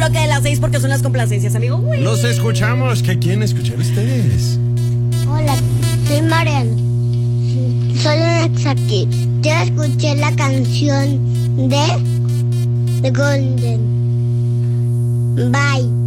bloque de las 6 porque son las complacencias, amigo. Uy. Los escuchamos. ¿Qué quieren escuchar ustedes? Hola, soy Mariana. Soy un ex aquí. Yo escuché la canción de The Golden. Bye.